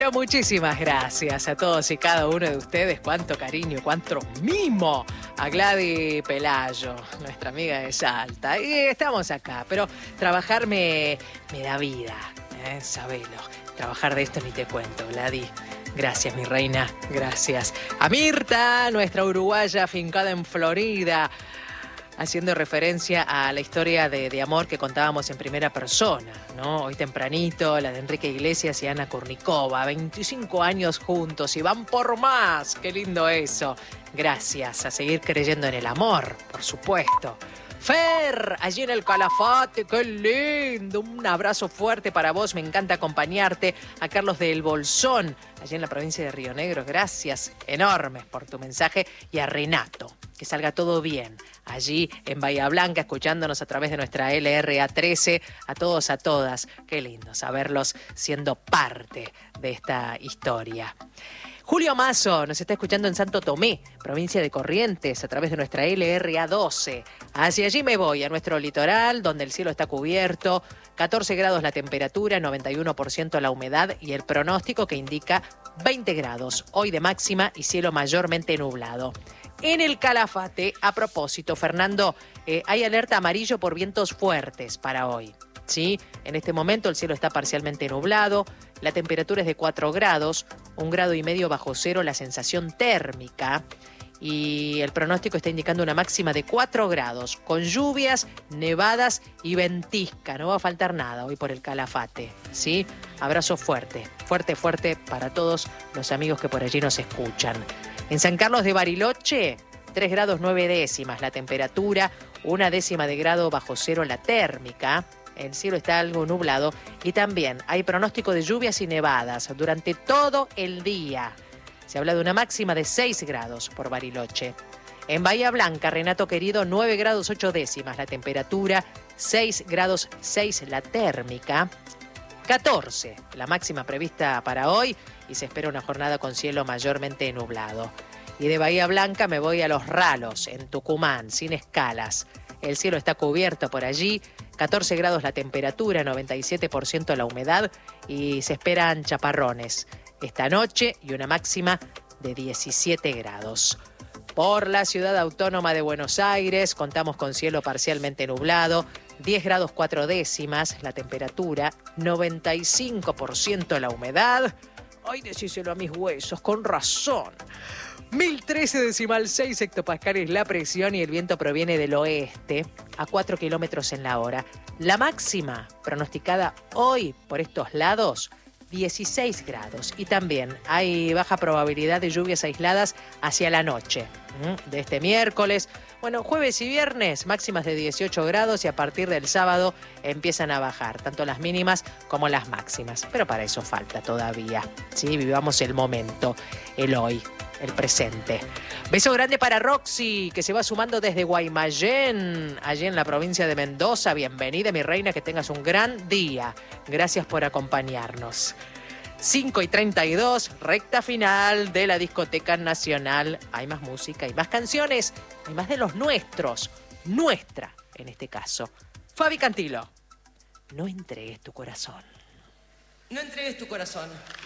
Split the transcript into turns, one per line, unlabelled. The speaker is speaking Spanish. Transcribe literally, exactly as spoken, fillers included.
Pero muchísimas gracias a todos y cada uno de ustedes. Cuánto cariño, cuánto mimo a Gladys Pelayo, nuestra amiga de Salta. Y estamos acá, pero trabajar me, me da vida, ¿eh? Sabelo. Trabajar de esto ni te cuento, Gladys. Gracias, mi reina, gracias. A Mirta, nuestra uruguaya afincada en Florida, haciendo referencia a la historia de, de amor que contábamos en primera persona, ¿no? Hoy tempranito, la de Enrique Iglesias y Ana Kurnikova, veinticinco años juntos y van por más. Qué lindo eso. Gracias, a seguir creyendo en el amor, por supuesto. Fer, allí en el Calafate, qué lindo, un abrazo fuerte para vos, me encanta acompañarte. A Carlos del Bolsón, allí en la provincia de Río Negro, gracias enormes por tu mensaje. Y a Renato, que salga todo bien, allí en Bahía Blanca, escuchándonos a través de nuestra L R A trece, a todos, a todas, qué lindo saberlos siendo parte de esta historia. Julio Mazo nos está escuchando en Santo Tomé, provincia de Corrientes, a través de nuestra L R A doce. Hacia allí me voy, a nuestro litoral, donde el cielo está cubierto, catorce grados la temperatura, noventa y uno por ciento la humedad y el pronóstico que indica veinte grados, hoy de máxima y cielo mayormente nublado. En el Calafate, a propósito, Fernando, eh, hay alerta amarillo por vientos fuertes para hoy. ¿Sí? En este momento el cielo está parcialmente nublado, la temperatura es de cuatro grados, un grado y medio bajo cero la sensación térmica y el pronóstico está indicando una máxima de cuatro grados, con lluvias, nevadas y ventisca. No va a faltar nada hoy por el Calafate, ¿sí? Abrazo fuerte, fuerte, fuerte para todos los amigos que por allí nos escuchan. En San Carlos de Bariloche, tres grados nueve décimas la temperatura, una décima de grado bajo cero la térmica. El cielo está algo nublado y también hay pronóstico de lluvias y nevadas durante todo el día. Se habla de una máxima de seis grados por Bariloche. En Bahía Blanca, Renato querido, nueve grados ocho décimas la temperatura, seis grados seis la térmica, catorce la máxima prevista para hoy y se espera una jornada con cielo mayormente nublado. Y de Bahía Blanca me voy a Los Ralos, en Tucumán, sin escalas. El cielo está cubierto por allí, catorce grados la temperatura, noventa y siete por ciento la humedad y se esperan chaparrones esta noche y una máxima de diecisiete grados. Por la ciudad autónoma de Buenos Aires contamos con cielo parcialmente nublado, diez grados cuatro décimas la temperatura, noventa y cinco por ciento la humedad. Ay, decíselo a mis huesos, con razón. mil trece decimal seis hectopascales la presión y el viento proviene del oeste a cuatro kilómetros en la hora. La máxima pronosticada hoy por estos lados, dieciséis grados. Y también hay baja probabilidad de lluvias aisladas hacia la noche de este miércoles. Bueno, jueves y viernes máximas de dieciocho grados y a partir del sábado empiezan a bajar, tanto las mínimas como las máximas. Pero para eso falta todavía, ¿sí? Vivamos el momento, el hoy, el presente. Beso grande para Roxy, que se va sumando desde Guaymallén, allí en la provincia de Mendoza. Bienvenida, mi reina, que tengas un gran día. Gracias por acompañarnos. cinco y treinta y dos, recta final de la Discoteca Nacional. Hay más música, hay más canciones, hay más de los nuestros. Nuestra, en este caso. Fabi Cantilo, no entregues tu corazón.
No entregues tu corazón.